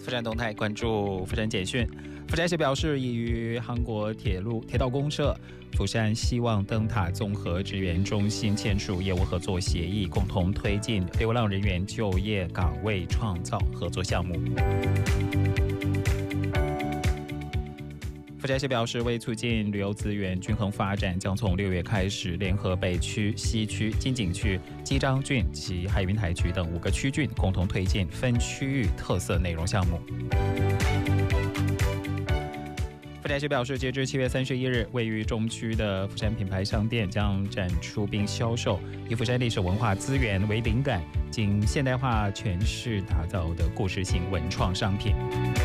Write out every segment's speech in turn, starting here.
釜山动态关注釜山简讯。釜山市表示，已与韩国铁道公社、釜山希望灯塔综合支援中心签署业务合作协议，共同推进流浪人员就业岗位创造合作项目。釜山市表示，为促进旅游资源均衡发展，将从6月开始，联合北区、西区、金井区、基章郡及海云台区等5个区郡，共同推进分区域特色内容项目。釜山市表示，截至7月31日，位于中区的釜山品牌商店将展出并销售以釜山历史文化资源为灵感，经现代化诠释打造的故事性文创商品。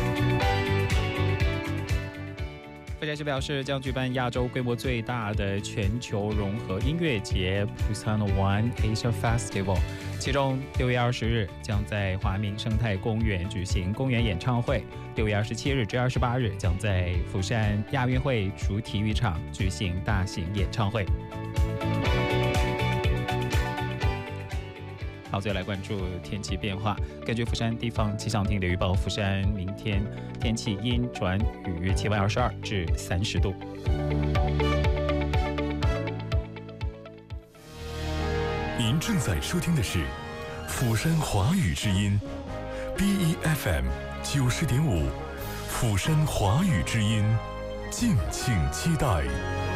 釜山市表示，将举办亚洲规模最大的全球融合音乐节 Busan One Asia Festival， 其中6月20日将在华明生态公园举行公园演唱会，6月27日至28日将在釜山亚运会主体育场举行大型演唱会。好，最后来关注天气变化。根据釜山地方气象厅的预报，釜山明天天气阴转雨，气温22至30度。 您正在收听的是釜山华语之音 BEFM 90.5，釜山华语之音，敬请期待。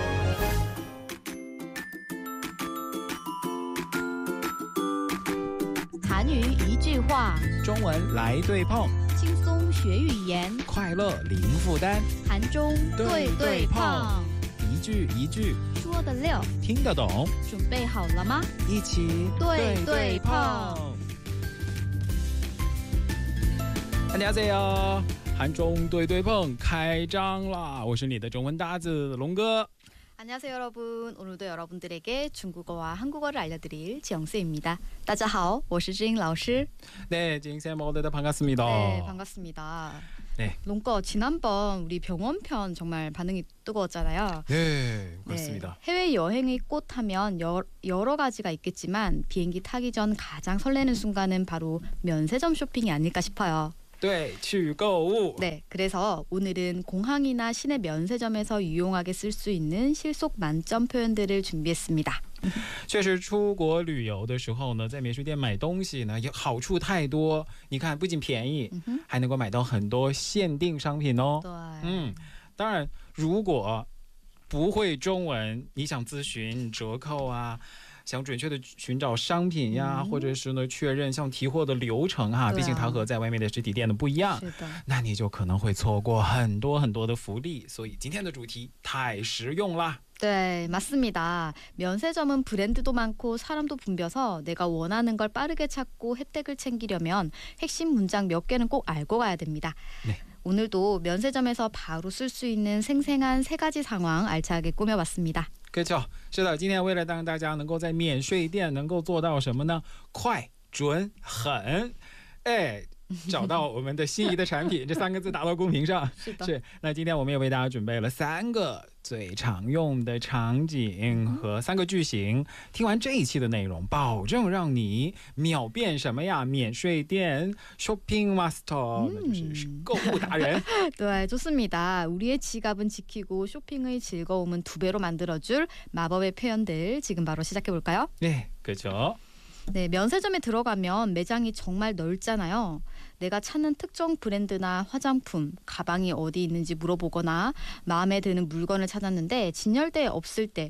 韩语一句话， 中文来对碰， 轻松学语言， 快乐零负担。 韩中对对碰， 一句一句说得溜， 听得懂。 准备好了吗？ 一起对对碰。 안녕하세요，韩中对对碰开张啦！我是你的中文搭子龙哥。 안녕하세요 여러분. 오늘도 여러분들에게 중국어와 한국어를 알려드릴 지영쌤입니다. 大家好，我是志英老师。 네, 지잉쌤 모두들 반갑습니다. 네, 반갑습니다. 네. 롱꺼 지난번 우리 병원 편 정말 반응이 뜨거웠잖아요. 네, 그렇습니다. 네, 해외여행의 꽃 하면 여러 가지가 있겠지만 비행기 타기 전 가장 설레는 순간은 바로 면세점 쇼핑이 아닐까 싶어요. 对，去购物。 네, 그래서 오늘은 공항이나 시내 면세점에서 유용하게 쓸 수 있는 실속 만점 표현들을 준비했습니다. 确实，出国旅游的时候呢，在免税店买东西呢，有好处太多。你看，不仅便宜，还能够买到很多限定商品哦。 对， 当然，如果不会中文，你想咨询折扣啊，想准确的寻找商品呀，或者是呢确认像提货的流程啊，毕竟它和在外面的实体店的不一样，那你就可能会错过很多很多的福利。所以今天的主题太实用啦。 네, 맞습니다. 면세점은 브랜드도 많고 사람도 붐벼서 내가 원하는 걸 빠르게 찾고 혜택을 챙기려면 핵심 문장 몇 개는 꼭 알고 가야 됩니다. 네. 오늘도 면세점에서 바로 쓸 수 있는 생생한 3가지 상황 알차게 꾸며봤습니다. 그렇죠. 是的，今天为了让大家能够在免税店能够做到什么呢？快、准、狠。哎，找到我们的心仪的产品，这3个字打到公屏上。是，那今天我们也为大家准备了3个最常用的场景和3个句型。听完这一期的内容，保证让你秒变什么呀？免税店 shopping master， 那就是购物达人。 네, 좋습니다. 우리의 지갑은 지키고 쇼핑의 즐거움은 2배로 만들어줄 마법의 표현들 지금 바로 시작해볼까요? 네, 그렇죠. 네, 면세점에 들어가면 매장이 정말 넓잖아요. 내가 찾는 특정 브랜드나 화장품, 가방이 어디 있는지 물어보거나 마음에 드는 물건을 찾았는데 진열대에 없을 때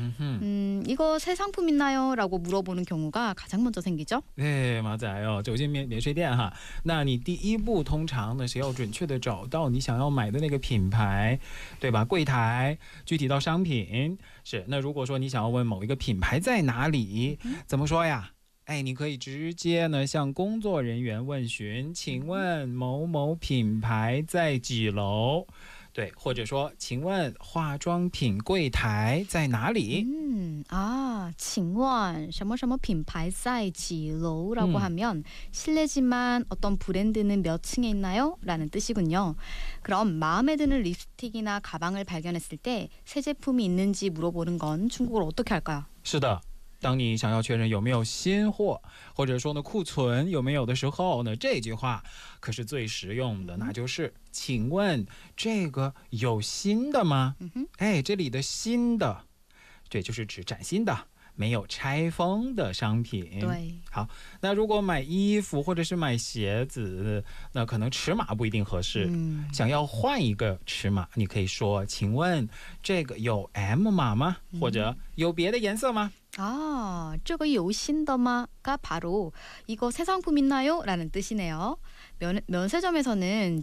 이거 새 상품 있나요? 라고 물어보는 경우가 가장 먼저 생기죠? 네, 맞아요. 走进免税店哈，那你第一步通常呢是要准确的找到你想要买的那个品牌，对吧？柜台具体到商品是。那如果说你想要问某一个品牌在哪里，怎么说呀？ 哎，你可以直接呢向工作人员问询，请问某某品牌在几楼？对，或者说，请问化妆品柜台在哪里？ 请问什么什么品牌在几楼라고 하면 실례지만 어떤 브랜드는 몇 층에 있나요? 라는 뜻이군요. 그럼 마음에 드는 립스틱이나 가방을 발견했을 때 새 제품이 있는지 물어보는 건 중국어로 어떻게 할까요? 是的。 当你想要确认有没有新货，或者说呢库存有没有的时候呢，这句话可是最实用的，那就是请问这个有新的吗？哎，这里的新的，这就是指崭新的，没有拆封的商品。 对， 好，那如果买衣服或者是买鞋子，那可能尺码不一定合适，想要换一个尺码，你可以说请问这个有 M 码吗？或者有别的颜色吗？ 아, 这个有新的吗? 가 바로 이거 새 상품 있나요? 라는 뜻이네요. 면세점에서는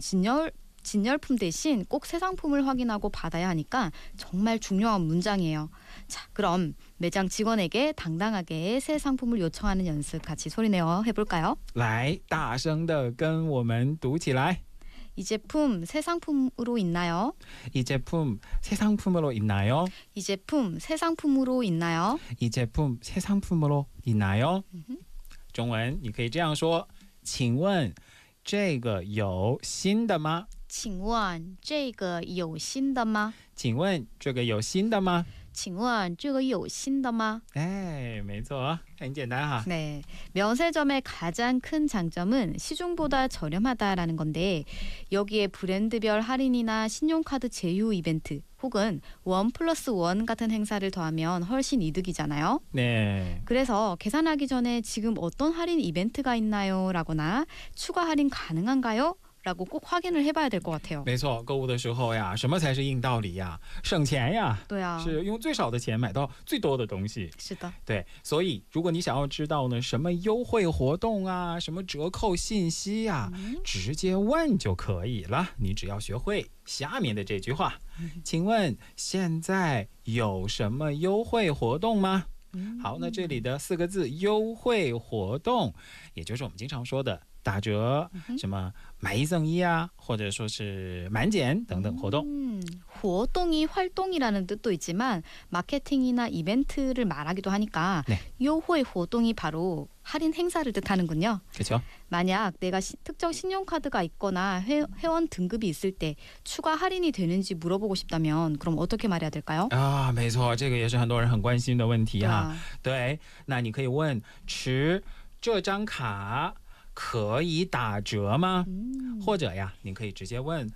진열품 대신 꼭 새 상품을 확인하고 받아야 하니까 정말 중요한 문장이에요. 자, 그럼 매장 직원에게 당당하게 새 상품을 요청하는 연습 같이 소리내어 해볼까요? 来，大声的跟我们读起来。 이 제품 새 상품으로 있나요? 이 제품 새 상품으로 있나요? 이 제품 새 상품으로 있나요? 이 제품 새 상품으로 있나요? 中文你可以这样说，请问这个有新的吗？ 请问这个有新的吗？ 请问这个有新的吗？ 请问这个有新的吗？ 哎，没错，很简单哈。 네, 면세점의 가장 큰 장점은 시중보다 저렴하다라는 건데 여기에 브랜드별 할인이나 신용카드 제휴 이벤트 혹은 1+1 같은 행사를 더하면 훨씬 이득이잖아요. 네. 그래서 계산하기 전에 지금 어떤 할인 이벤트가 있나요? 라거나 추가 할인 가능한가요? 라고 꼭 확인을 해봐야 될 것 같아요. 没错，购物的时候呀，什么才是硬道理呀？省钱呀！ 对啊， 是用最少的钱买到最多的东西。 是的， 对，所以如果你想要知道呢，什么优惠活动啊，什么折扣信息呀，直接问就可以了。你只要学会下面的这句话，请问现在有什么优惠活动吗？好，那这里的4个字优惠活动，也就是我们经常说的打折，什么买一赠一啊，或者说是满减等等活动。 活动이 활동이라는 뜻도 있지만 마케팅이나 이벤트를 말하기도 하니까 네. 요호의活动이 바로 할인 행사를 뜻하는군요. 그렇죠? 만약 내가 특정 신용카드가 있거나 회원 등급이 있을 때 추가 할인이 되는지 물어보고 싶다면 그럼 어떻게 말해야 될까요? 啊，没错，这个也是很多人很关心的问题哈。 아, 对，那你可以问持这张卡可以打折吗？或者呀，你可以直接问